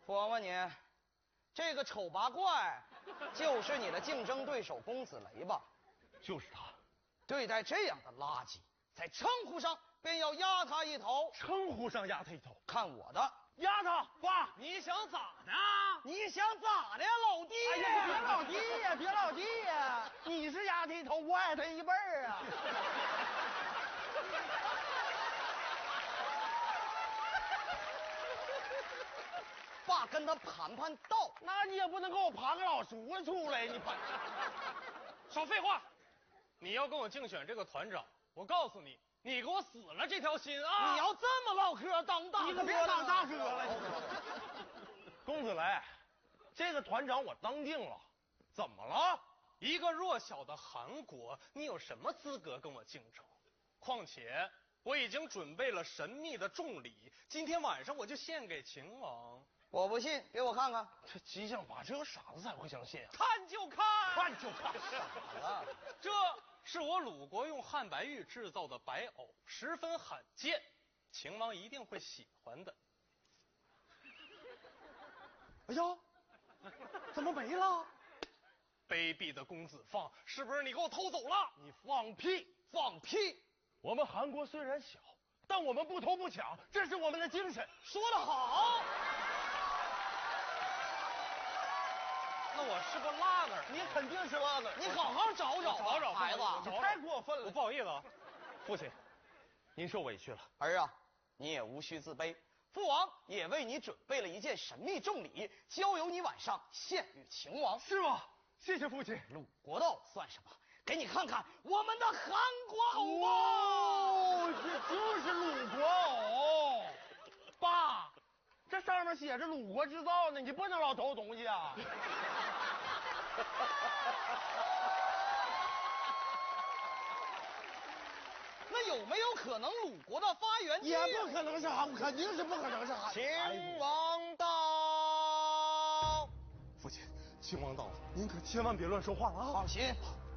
父王问你，这个丑八怪就是你的竞争对手公子雷吧？ 就是他。 对待这样的垃圾，在称呼上便要压他一头。 称呼上压他一头， 看我的！ 压他！爸， 你想咋的？你想咋的呀，老弟？ 哎呀，别老弟呀，别老弟呀！你是压他一头，我爱他一辈儿啊！ 爸跟他盘盘道， 那你也不能给我盘个老叔子出来，你盘。 少废话！你要跟我竞选这个团长，我告诉你，你给我死了这条心啊！ 你要这么唠嗑，当大哥， 你可别当大哥了。公子雷，这个团长我当定了，怎么了？ 一个弱小的韩国，你有什么资格跟我竞争？况且我已经准备了神秘的重礼，今天晚上我就献给秦王。 我不信，给我看看。 这激将法，只有傻子才会相信啊！ 看就看， 看就看， 傻了。 这是我鲁国用汉白玉制造的白藕，十分罕见，秦王一定会喜欢的。 哎呀，怎么没了？ 卑鄙的公子放，是不是你给我偷走了？ 你放屁！ 放屁！ 我们韩国虽然小，但我们不偷不抢，这是我们的精神。 说得好。 那我是个拉子， 你肯定是拉子， 你好好找找吧， 找找孩子， 你太过分了。 我不好意思啊， 父亲，您受委屈了。 儿啊，你也无需自卑，父王也为你准备了一件神秘重礼，交由你晚上献与秦王。 是吗？谢谢父亲。 鲁国的算什么？给你看看我们的韩国藕吧。 哦，这就是鲁国藕。爸，这上面写着鲁国制造呢，你不能老偷东西啊。 那有没有可能鲁国的发源地？ 也不可能是韩国，肯定是不可能是韩国。 秦王到。 父亲，秦王到了，您可千万别乱说话了啊！ 放心，